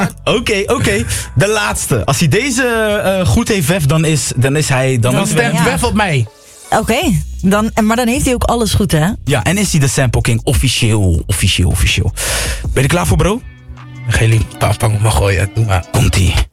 Oké. De laatste. Als hij deze goed heeft, Wef, dan is hij... Dan stemt Wef op mij. Oké, maar dan heeft hij ook alles goed, hè? Ja, en is hij de Sample King officieel. Ben je er klaar voor, bro? Geen lief, tang op me gooien. Doe maar. Komt-ie.